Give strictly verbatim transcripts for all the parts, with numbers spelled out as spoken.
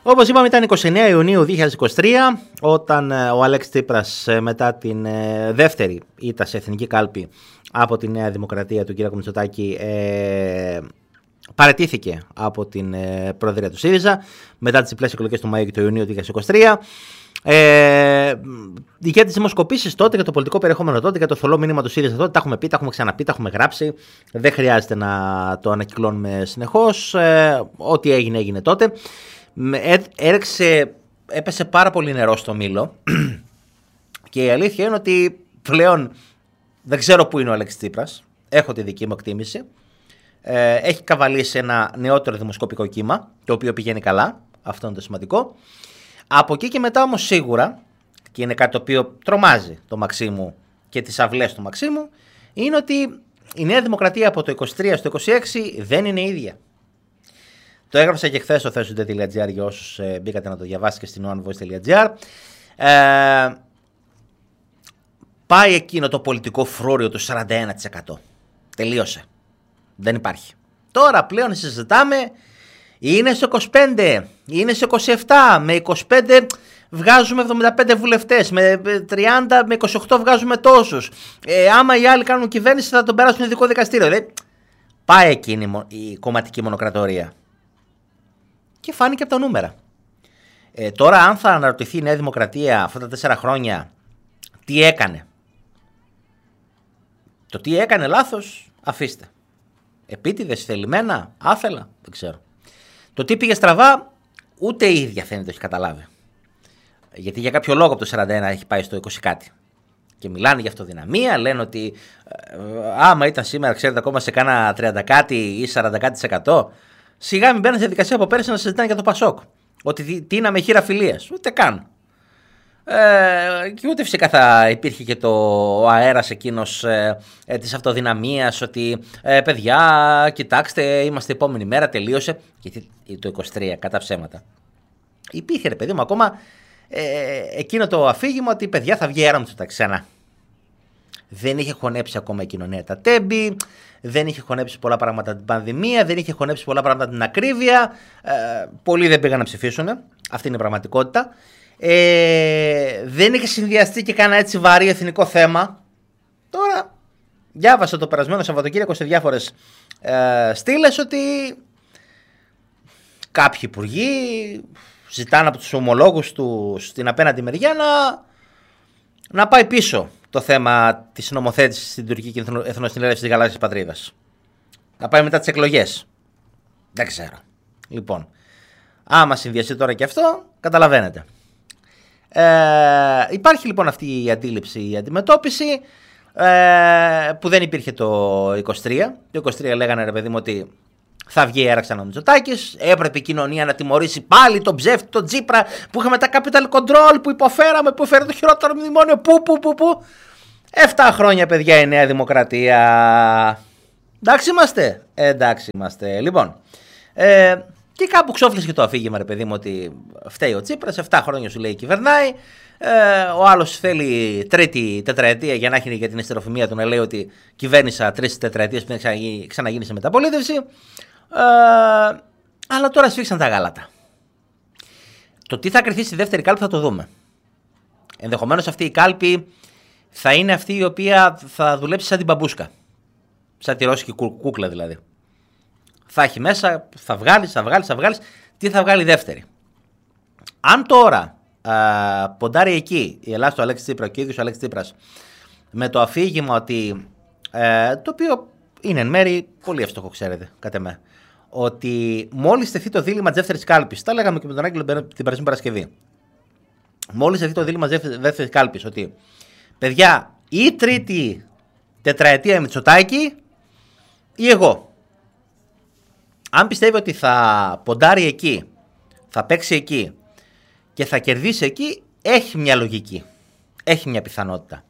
Όπως είπαμε, ήταν εικοστή ενάτη Ιουνίου δύο χιλιάδες είκοσι τρία, όταν ο Αλέξης Τσίπρας, μετά την δεύτερη ήττα σε εθνική κάλπη από τη Νέα Δημοκρατία του κ. Μητσοτάκη, ε, παραιτήθηκε από την ε, Προεδρία του ΣΥΡΙΖΑ μετά τις διπλές εκλογές του Μαΐου και του Ιουνίου δύο χιλιάδες είκοσι τρία. Ε, για τις δημοσκοπήσεις τότε, για το πολιτικό περιεχόμενο τότε, για το θολό μήνυμα του ΣΥΡΙΖΑ τότε, τα έχουμε πει, τα έχουμε ξαναπεί, τα έχουμε γράψει. Δεν χρειάζεται να το ανακυκλώνουμε συνεχώς. Ε, ό,τι έγινε, έγινε τότε. Ε, έριξε, έπεσε πάρα πολύ νερό στο μήλο και η αλήθεια είναι ότι πλέον δεν ξέρω πού είναι ο Αλέξης Τσίπρας. Έχω τη δική μου εκτίμηση. Ε, έχει καβαλήσει ένα νεότερο δημοσκοπικό κύμα, το οποίο πηγαίνει καλά. Αυτό είναι το σημαντικό. Από εκεί και μετά όμως σίγουρα, και είναι κάτι το οποίο τρομάζει το Μαξίμου και τις αυλές του Μαξίμου, είναι ότι η Νέα Δημοκρατία από το είκοσι τρία στο είκοσι έξι δεν είναι ίδια. Το έγραψα και χθες στο θέσουντε τελεία τζι άρ για όσους ε, μπήκατε να το διαβάσετε και στην onevoice τελεία τζι άρ. Ε, πάει εκείνο το πολιτικό φρούριο του σαράντα ένα τοις εκατό. Τελείωσε. Δεν υπάρχει. Τώρα πλέον συζητάμε, είναι σε είκοσι πέντε, είναι σε είκοσι επτά, με είκοσι πέντε βγάζουμε εβδομήντα πέντε βουλευτές, με τριάντα, με είκοσι οκτώ βγάζουμε τόσους. Ε, άμα οι άλλοι κάνουν κυβέρνηση θα τον περάσουν ειδικό δικαστήριο. Δηλαδή, πάει εκείνη η κομματική μονοκρατορία. Και φάνηκε από τα νούμερα. Ε, τώρα αν θα αναρωτηθεί η Νέα Δημοκρατία αυτά τα τέσσερα χρόνια τι έκανε. Το τι έκανε λάθος, αφήστε. Επίτηδες, θελημένα, άθελα, δεν ξέρω. Το τι πήγε στραβά, ούτε η ίδια φαίνεται έχει καταλάβει. Γιατί για κάποιο λόγο από το σαράντα ένα έχει πάει στο είκοσι κάτι. Και μιλάνε για αυτοδυναμία, λένε ότι ε, άμα ήταν σήμερα, ξέρετε, ακόμα σε κάνα τριάντα κάτι ή σαράντα κάτι τοις εκατό, σιγά μην μπαίνουν σε διαδικασία από πέρυσι να συζητάνε για το Πασόκ. Ότι τίναμε χείρα φιλίας. Ούτε καν. Ε, και ούτε φυσικά θα υπήρχε και το ο αέρας εκείνος ε, ε, της αυτοδυναμίας, ότι ε, παιδιά, κοιτάξτε, είμαστε επόμενη μέρα, τελείωσε. Γιατί το είκοσι τρία, κατά ψέματα. Υπήρχε, ρε παιδί μου, ακόμα ε, εκείνο το αφήγημα ότι παιδιά θα βγει αέρα μου τα ξανά. Δεν είχε χωνέψει ακόμα η κοινωνία τα τέμπη, δεν είχε χωνέψει πολλά πράγματα την πανδημία, δεν είχε χωνέψει πολλά πράγματα την ακρίβεια. Ε, πολλοί δεν πήγαν να ψηφίσουν. Αυτή είναι η πραγματικότητα. Ε, δεν είχε συνδυαστεί και κανένα έτσι βαρύ εθνικό θέμα. Τώρα διάβασα το περασμένο Σαββατοκύριακο σε διάφορες ε, στήλες ότι κάποιοι υπουργοί ζητάνε από τους ομολόγους του στην απέναντι μεριά να, να πάει πίσω το θέμα της νομοθέτησης στην τουρκική εθνοσυνέλευση της Γαλάζιας Πατρίδας. Να πάει μετά τις εκλογές. Δεν ξέρω. Λοιπόν, άμα συνδυαστεί τώρα και αυτό, καταλαβαίνετε. Ε, υπάρχει λοιπόν αυτή η αντίληψη, η αντιμετώπιση ε, που δεν υπήρχε το είκοσι τρία. Το είκοσι τρία λέγανε, ρε παιδί μου, ότι θα βγει έραξαν ο Μητσοτάκης, έπρεπε η κοινωνία να τιμωρήσει πάλι τον ψεύτη, τον Τσίπρα, που είχαμε τα capital control, που υποφέραμε, που έφερε το χειρότερο μνημόνιο, που, που, που, που. Εφτά χρόνια, παιδιά, η Νέα Δημοκρατία. Εντάξει είμαστε. Ε, εντάξει είμαστε. Λοιπόν, ε, και κάπου ξόφλησε και το αφήγημα, ρε παιδί μου, ότι φταίει ο Τσίπρας, εφτά χρόνια σου λέει κυβερνάει. Ε, ο άλλος θέλει τρίτη τετραετία για να έχει για την ιστεροφημία του να λέει ότι κυβέρνησα τρεις τετραετίες πριν ξαναγίνει σε μεταπολίτευση. Ε, αλλά τώρα σφίξαν τα γάλατα. Το τι θα κρυθεί στη δεύτερη κάλπη θα το δούμε. Ενδεχομένως αυτή η κάλπη θα είναι αυτή η οποία θα δουλέψει σαν την μπαμπούσκα. Σαν τη ρώσικη κούκλα δηλαδή. Θα έχει μέσα, θα βγάλεις, θα βγάλεις, θα βγάλεις. Τι θα βγάλει η δεύτερη. Αν τώρα α, ποντάρει εκεί η Ελλάδα του Αλέξη Τσίπρα και ο ίδιος ο Αλέξης Τσίπρας με το αφήγημα ότι, ε, το οποίο είναι εν μέρει πολύ εύστοχο, ξέρετε, κατά με, ότι μόλις τεθεί το δίλημμα της δεύτερης κάλπης, τα λέγαμε και με τον Άγγελο την περασμένη Παρασκευή, μόλις τεθεί το δίλημμα της δεύτερης κάλπης, ότι παιδιά, ή τρίτη τετραετία Μητσοτάκη ή εγώ. Αν πιστεύει ότι θα ποντάρει εκεί, θα παίξει εκεί και θα κερδίσει εκεί, έχει μια λογική. Έχει μια πιθανότητα.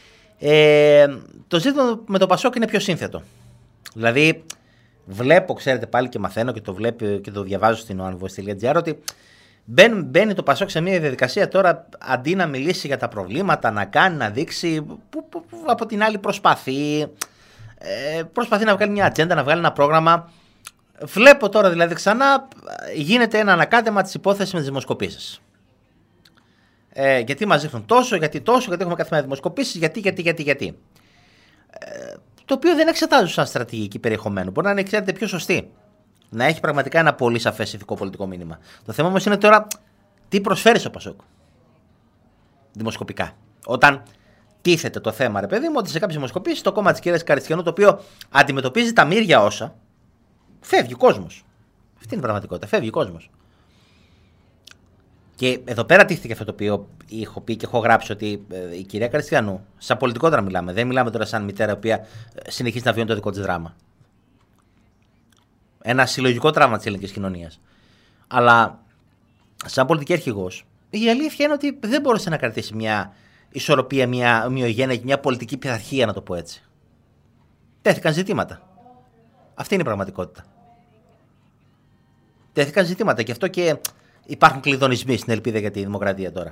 Ε, το ζήτημα με το Πασόκ είναι πιο σύνθετο. Δηλαδή, βλέπω, ξέρετε, πάλι και μαθαίνω και το βλέπω και το διαβάζω στην onevoice τελεία τζι άρ ότι μπαίνει, μπαίνει το Πασόκ σε μια διαδικασία τώρα, αντί να μιλήσει για τα προβλήματα, να κάνει, να δείξει, που, που, που, που από την άλλη προσπαθεί, ε, προσπαθεί να βγάλει μια ατζέντα, να βγάλει ένα πρόγραμμα. Βλέπω τώρα δηλαδή ξανά γίνεται ένα ανακάτεμα της υπόθεσης με τις δημοσκοπήσεις. Ε, γιατί μας δείχνουν τόσο, γιατί τόσο, γιατί έχουμε καθημερινά δημοσκοπήσεις, γιατί, γιατί, γιατί, γιατί. Ε, το οποίο δεν εξετάζουν σαν στρατηγική περιεχομένου. Μπορεί να είναι, ξέρετε, πιο σωστή. Να έχει πραγματικά ένα πολύ σαφές ηθικό πολιτικό μήνυμα. Το θέμα όμως είναι τώρα τι προσφέρει ο Πασόκ δημοσκοπικά. Όταν τίθεται το θέμα, ρε παιδί μου, ότι σε κάποιες δημοσκοπήσεις το κόμμα της κυρίας Καριστιανού, το οποίο αντιμετωπίζει τα μύρια όσα, φεύγει ο κόσμος. Αυτή είναι η πραγματικότητα. Φεύγει ο κόσμος. Και εδώ πέρα τίθεται αυτό το οποίο έχω πει και έχω γράψει, ότι η κυρία Καριστιανού, σαν πολιτικότερα μιλάμε, δεν μιλάμε τώρα σαν μητέρα η οποία συνεχίζει να βιώνει το δικό της δράμα. Ένα συλλογικό τραύμα της ελληνικής κοινωνίας. Αλλά σαν πολιτική αρχηγός, η αλήθεια είναι ότι δεν μπόρεσε να κρατήσει μια ισορροπία, μια ομοιογένεια, μια πολιτική πειθαρχία, να το πω έτσι. Τέθηκαν ζητήματα. Αυτή είναι η πραγματικότητα. Τέθηκαν ζητήματα και αυτό και υπάρχουν κλειδονισμοί στην ελπίδα για τη δημοκρατία τώρα.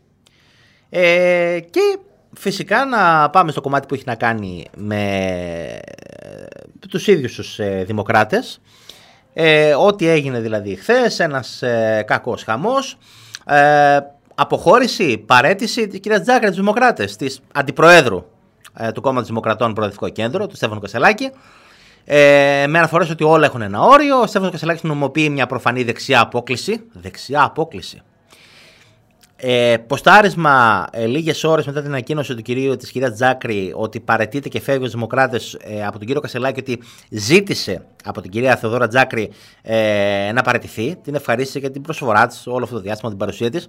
Ε, και φυσικά να πάμε στο κομμάτι που έχει να κάνει με τους ίδιους τους ε, δημοκράτες. Ε, ό,τι έγινε δηλαδή χθες, ένας ε, κακός χαμός, ε, αποχώρηση, παραίτηση της κυρίας Τζάκρη, τους δημοκράτες, της αντιπροέδρου ε, του Κόμματος Δημοκρατών Προοδευτικό Κέντρο, του Στέφανου Κασελάκη, ε, με αναφορές ότι όλα έχουν ένα όριο. Ο Στέφανος Κασελάκης νομιμοποιεί μια προφανή δεξιά απόκλιση. Δεξιά απόκλιση. Ε, ποστάρισμα ε, λίγες ώρες μετά την ανακοίνωση του κυρίου, της κυρίας Τζάκρη, ότι παραιτείται και φεύγει ως δημοκράτες ε, από τον κύριο Κασελάκη, ότι ζήτησε από την κυρία Θεοδόρα Τζάκρη ε, να παραιτηθεί. Την ευχαρίστησε για την προσφορά της όλο αυτό το διάστημα, την παρουσία της.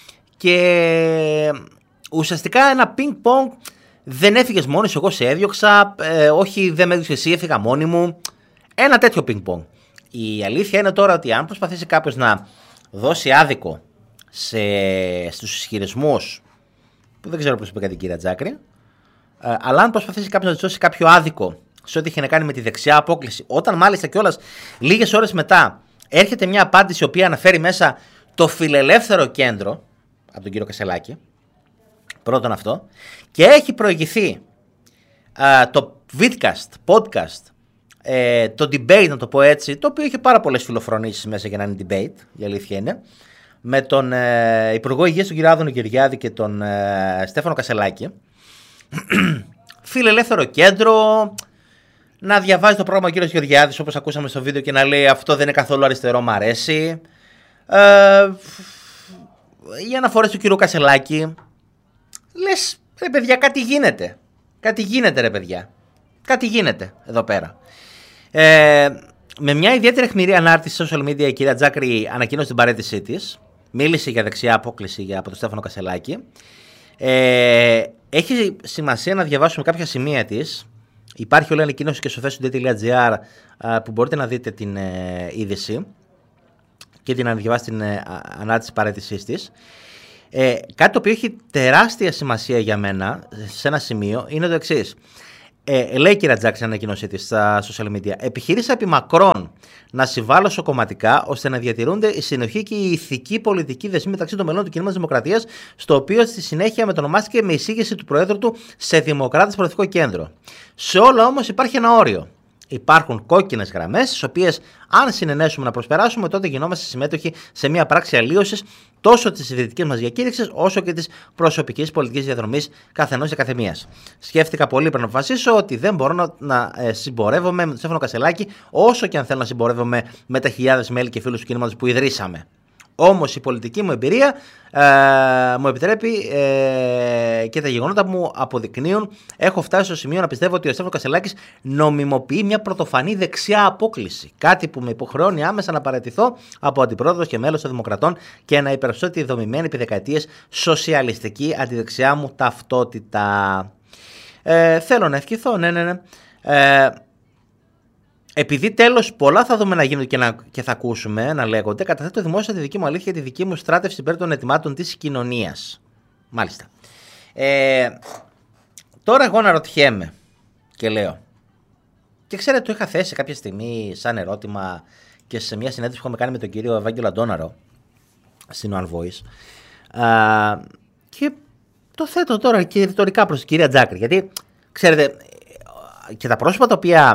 Και ουσιαστικά ένα πινκ-πονγκ. Δεν έφυγες μόνος, εγώ σε έδιωξα. Ε, όχι, δεν με έδιωξες εσύ, έφυγα μόνη μου. Ένα τέτοιο πινκ-πονγκ. Η αλήθεια είναι τώρα ότι αν προσπαθήσει κάποιος να δώσει άδικο σε, στους ισχυρισμούς, που δεν ξέρω πώς είπε κάτι η κυρία Τζάκρη, ε, αλλά αν προσπαθήσει κάποιος να δώσει κάποιο άδικο σε ό,τι είχε να κάνει με τη δεξιά απόκλιση, όταν μάλιστα κιόλας λίγες ώρες μετά έρχεται μια απάντηση η οποία αναφέρει μέσα το φιλελεύθερο κέντρο από τον κύριο Κασελάκη, πρώτον αυτό, και έχει προηγηθεί α, το vidcast, podcast, ε, το debate, να το πω έτσι, το οποίο είχε πάρα πολλές φιλοφρονήσεις μέσα για να είναι debate, η αλήθεια είναι, με τον ε, Υπουργό Υγείας, τον κύριο Άδωνο Γεωργιάδη, και τον ε, Στέφανο Κασελάκη. Φιλελεύθερο κέντρο, να διαβάζει το πρόγραμμα ο κύριος Γεωργιάδης, όπως ακούσαμε στο βίντεο, και να λέει αυτό δεν είναι καθόλου αριστερό, μ' αρέσει. Ε, οι αναφορές του κύριου Κασελάκη, λες, ρε παιδιά, κάτι γίνεται. Κάτι γίνεται, ρε παιδιά. Κάτι γίνεται εδώ πέρα. Ε, με μια ιδιαίτερη αιχμηρή ανάρτηση στα social media, η κυρία Τζάκρη ανακοίνωσε την παραίτησή της. Μίλησε για δεξιά απόκλιση για, από τον Στέφανο Κασελάκη. Ε, έχει σημασία να διαβάσουμε κάποια σημεία της. Υπάρχει όλη ανακοίνωση και στο facebook.gr που μπορείτε να δείτε την ε, είδηση και την αναδιαβάσετε την ε, ανάρτηση παραίτησής της. Ε, κάτι το οποίο έχει τεράστια σημασία για μένα σε ένα σημείο είναι το εξής. Ε, λέει η κυρία Τζάκρη στην ανακοίνωσή της στα social media: επιχείρησα επί μακρόν να συμβάλλω σωκομματικά ώστε να διατηρούνται η συνοχή και η ηθική πολιτική δεσμή μεταξύ των μελών του Κινήματος Δημοκρατίας, στο οποίο στη συνέχεια μετονομάστηκε με εισήγηση του Προέδρου του σε Δημοκράτες Προοδευτικό Κέντρο. Σε όλα όμως υπάρχει ένα όριο. Υπάρχουν κόκκινες γραμμές, τις οποίες αν συνενέσουμε να προσπεράσουμε, τότε γινόμαστε συμμέτοχοι σε μια πράξη αλλίωσης τόσο της ιδρυτικής μας διακήρυξης, όσο και της προσωπικής πολιτικής διαδρομής καθενός και καθεμίας. Σκέφτηκα πολύ πριν να αποφασίσω ότι δεν μπορώ να, να ε, συμπορεύομαι με τον Στέφανο Κασελάκη, όσο και αν θέλω να συμπορεύομαι με τα χιλιάδες μέλη και φίλους του κινήματος που ιδρύσαμε. Όμως η πολιτική μου εμπειρία ε, μου επιτρέπει ε, και τα γεγονότα μου αποδεικνύουν, έχω φτάσει στο σημείο να πιστεύω ότι ο Στέφανος Κασελάκης νομιμοποιεί μια πρωτοφανή δεξιά απόκλιση. Κάτι που με υποχρεώνει άμεσα να παραιτηθώ από αντιπρόεδρος και μέλος των Δημοκρατών και να υπερασπιστώ τη δομημένη επί δεκαετίες σοσιαλιστική αντιδεξιά μου ταυτότητα. Ε, θέλω να ευχηθώ, ναι, ναι, ναι. Ε, Επειδή τέλος πολλά θα δούμε να γίνονται και, να, και θα ακούσουμε να λέγονται, καταθέτω δημόσια τη δική μου αλήθεια και τη δική μου στράτευση υπέρ των ετοιμάτων της κοινωνίας. Μάλιστα. Ε, τώρα εγώ αναρωτιέμαι και λέω, και ξέρετε, το είχα θέσει κάποια στιγμή σαν ερώτημα και σε μια συνέντευξη που είχαμε κάνει με τον κύριο Ευάγγελο Αντώναρο στην One Voice. Α, και το θέτω τώρα και ρητορικά προς την κυρία Τζάκρη, γιατί ξέρετε, και τα πρόσωπα τα οποία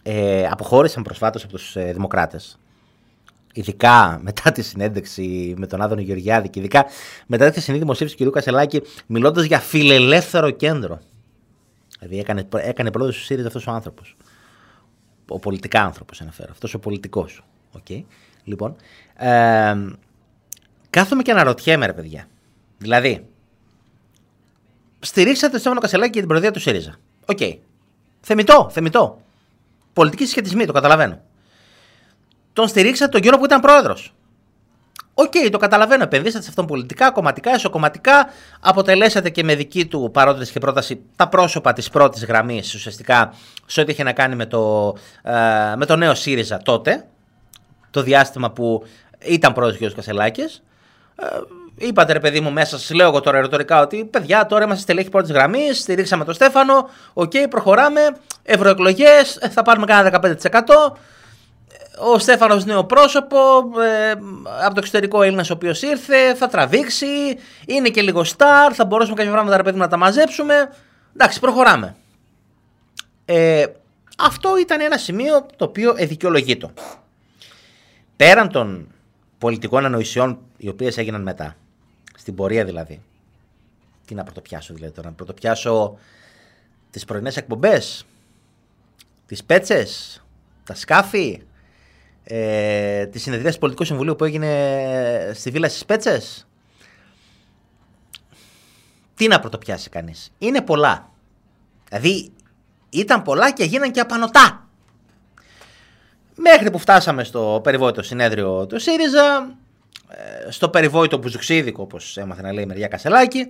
ε, αποχώρησαν προσφάτως από τους ε, Δημοκράτες. Ειδικά μετά τη συνέντευξη με τον Άδωνη Γεωργιάδη και ειδικά μετά τη χθεσινή δημοσίευση του κ. Κασσελάκη, μιλώντας για φιλελεύθερο κέντρο. Δηλαδή έκανε, έκανε πρόοδο στο ΣΥΡΙΖΑ αυτός ο άνθρωπος. Ο πολιτικά άνθρωπος αναφέρω. Αυτός ο πολιτικός. Okay. Λοιπόν, ε, κάθομαι και αναρωτιέμαι, ρε παιδιά. Δηλαδή, στηρίξατε τον Στέφανο Κασσελάκη για την προεδρία του ΣΥΡΙΖΑ. Οκ. Okay. Θεμιτό, θεμιτό. Πολιτικοί συσχετισμοί, το καταλαβαίνω. Τον στηρίξατε τον καιρό που ήταν πρόεδρος. Οκ, okay, το καταλαβαίνω. Επενδύσατε σε αυτόν πολιτικά, κομματικά, εσωκομματικά. Αποτελέσατε και με δική του παρότριση και πρόταση τα πρόσωπα της πρώτης γραμμής ουσιαστικά σε ό,τι είχε να κάνει με το, ε, με το νέο ΣΥΡΙΖΑ τότε. Το διάστημα που ήταν πρόεδρος κ. Κασσελάκης. Ε, είπατε, ρε παιδί μου, μέσα σας λέω εγώ τώρα ρητορικά ότι παιδιά, τώρα είμαστε στελέχη πρώτης γραμμής, στηρίξαμε τον Στέφανο. Οκ, okay, προχωράμε. Ευρωεκλογές, θα πάρουμε κανένα δεκαπέντε τοις εκατό. Ο Στέφανος νέο πρόσωπο, ε, από το εξωτερικό Έλληνας ο οποίος ήρθε, θα τραβήξει, είναι και λίγο στάρ, θα μπορούσαμε κάποια πράγματα ρε παιδί να τα μαζέψουμε. Εντάξει, προχωράμε. Ε, αυτό ήταν ένα σημείο το οποίο εδικαιολογείτο. Πέραν των πολιτικών ανοησιών οι οποίες έγιναν μετά, στην πορεία δηλαδή, τι να πρωτοπιάσω δηλαδή τώρα, να πρωτοπιάσω τις πρωινές εκπομπές, τις πέτσες, τα σκάφη, Ε, τη συνεδρία του Πολιτικού Συμβουλίου που έγινε στη Βίλα στις Πέτσες. Τι να πρωτοπιάσει κανείς. Είναι πολλά. Δηλαδή ήταν πολλά και γίναν και απανωτά. Μέχρι που φτάσαμε στο περιβόητο συνέδριο του ΣΥΡΙΖΑ, στο περιβόητο μπουζουξίδικο όπως έμαθε να λέει η μεριά Κασσελάκη,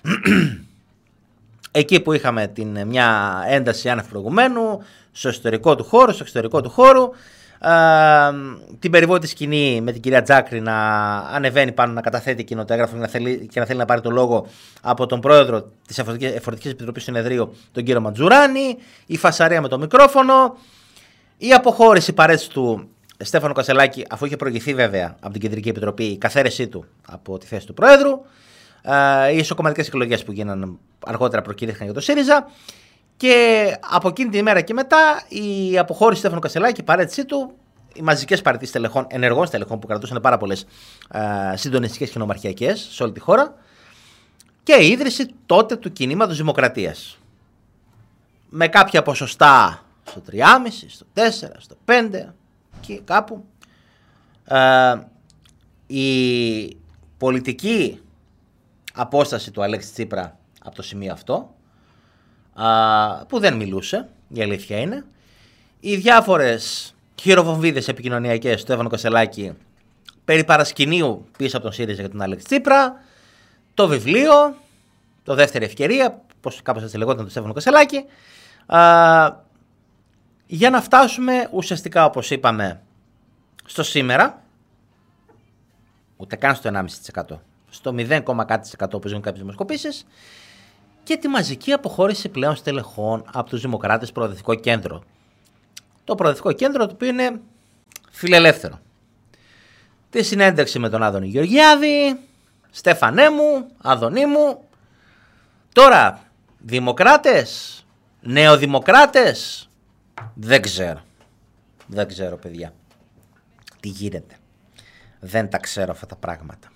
εκεί που είχαμε την, μια ένταση άνευ προηγουμένου στο εσωτερικό του χώρου, στο εξωτερικό του χώρου. Uh, την περιβόητη σκηνή με την κυρία Τζάκρη να ανεβαίνει πάνω να καταθέτει εκείνο το έγγραφο και να θέλει, και να, θέλει να πάρει το λόγο από τον πρόεδρο της Εφορευτικής Επιτροπής Συνεδρίου, τον κύριο Ματζουράνη, η φασαρία με το μικρόφωνο, η αποχώρηση παρέτηση του Στέφανου Κασσελάκη, αφού είχε προηγηθεί βέβαια από την Κεντρική Επιτροπή η καθαίρεσή του από τη θέση του πρόεδρου, uh, οι ισοκομματικές εκλογές που γίνανε αργότερα προκήρυχαν για το ΣΥΡΙΖΑ. Και από εκείνη τη μέρα και μετά η αποχώρηση του Στέφανου Κασσελάκη, η παρέτησή του, οι μαζικές παραιτήσεις τελεχών, ενεργών στελεχών που κρατούσαν πάρα πολλές συντονιστικές και νομαρχιακές σε όλη τη χώρα και η ίδρυση τότε του κινήματος Δημοκρατίας. Με κάποια ποσοστά στο τρία κόμμα πέντε, στο τέσσερα, στο πέντε, εκεί κάπου. Ε, η πολιτική απόσταση του Αλέξη Τσίπρα από το σημείο αυτό, που δεν μιλούσε, η αλήθεια είναι. Οι διάφορες χειροβομβίδες επικοινωνιακές του Στέφανου Κασσελάκη περί παρασκηνίου πίσω από τον ΣΥΡΙΖΑ και τον Αλέξη Τσίπρα, το βιβλίο, το δεύτερη ευκαιρία, πώς κάπως έτσι λεγόταν του Στέφανου Κασσελάκη, α, για να φτάσουμε ουσιαστικά όπως είπαμε στο σήμερα, ούτε καν στο ενάμιση τοις εκατό, στο μηδέν, κάτι τοις εκατό που ζουν κάποιες δημοσκοπήσεις, και τη μαζική αποχώρηση πλέον στελεχών από τους Δημοκράτες Προοδευτικό Κέντρο. Το Προοδευτικό Κέντρο το οποίο είναι φιλελεύθερο. Τη συνέντευξη με τον Άδωνη Γεωργιάδη, Στέφανέ μου, Άδωνή μου. Τώρα, Δημοκράτες, Νεοδημοκράτες, δεν ξέρω. Δεν ξέρω παιδιά. Τι γίνεται. Δεν τα ξέρω αυτά τα πράγματα.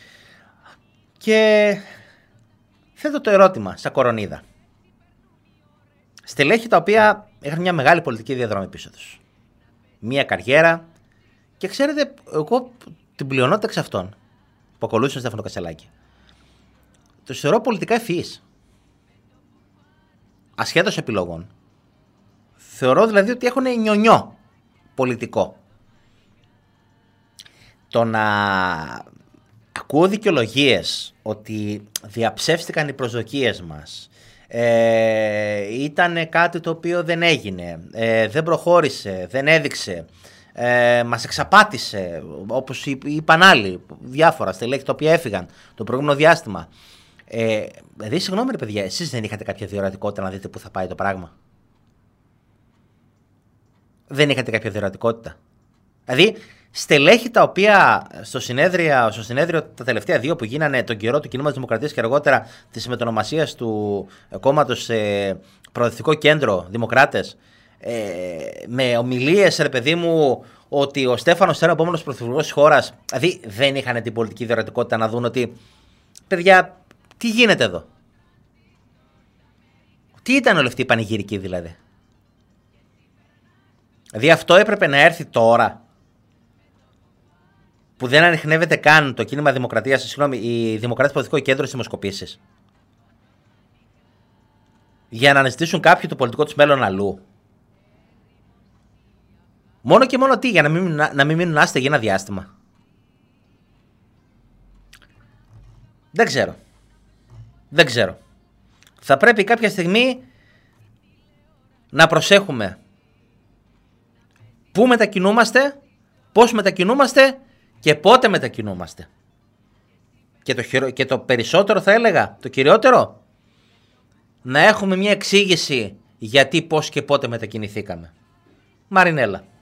Και θέτω το ερώτημα σαν κορονίδα. Στελέχη τα οποία είχαν μια μεγάλη πολιτική διαδρομή πίσω τους. Μια καριέρα και ξέρετε, εγώ την πλειονότητα εξ αυτών που ακολούθησαν Στέφανο Κασσελάκη τους θεωρώ πολιτικά ευφυείς. Ασχέτως επιλογών. Θεωρώ δηλαδή ότι έχουν νιονιό πολιτικό. Το να ακούω δικαιολογίες ότι διαψεύστηκαν οι προσδοκίες μας, ε, ήταν κάτι το οποίο δεν έγινε, ε, δεν προχώρησε, δεν έδειξε, ε, μας εξαπάτησε, όπως είπαν άλλοι, διάφορα στελέχη τα οποία έφυγαν το προηγούμενο διάστημα. Ε, δηλαδή, συγγνώμη ρε παιδιά, εσείς δεν είχατε κάποια διορατικότητα να δείτε πού θα πάει το πράγμα? Δεν είχατε κάποια διορατικότητα? Δηλαδή, στελέχη τα οποία στο συνέδριο, στο συνέδριο τα τελευταία δύο που γίνανε τον καιρό του Κινήματος Δημοκρατίας και αργότερα της μετονομασίας του κόμματος σε Προοδευτικό Κέντρο Δημοκράτες, ε, με ομιλίες, ρε παιδί μου, ότι ο Στέφανος είναι ο επόμενος πρωθυπουργός της χώρας. Δηλαδή δεν είχαν την πολιτική διορατικότητα να δουν ότι, παιδιά, τι γίνεται εδώ. Τι ήταν όλη αυτή η πανηγυρική δηλαδή. Δηλαδή αυτό έπρεπε να έρθει τώρα. Που δεν ανιχνεύεται καν το κίνημα Δημοκρατίας, συγγνώμη, η Δημοκράτες Πολιτικό Κέντρο στις δημοσκοπήσεις. Για να αναζητήσουν κάποιοι το πολιτικό τους μέλλον αλλού. Μόνο και μόνο τι, για να μην, να, να μην μείνουν άστεγοι ένα διάστημα. Δεν ξέρω. Δεν ξέρω. Θα πρέπει κάποια στιγμή να προσέχουμε πού μετακινούμαστε, πώς μετακινούμαστε και πότε μετακινούμαστε. Και το, χειρο... και το περισσότερο θα έλεγα, το κυριότερο, να έχουμε μια εξήγηση γιατί, πώς και πότε μετακινηθήκαμε. Μαρινέλα.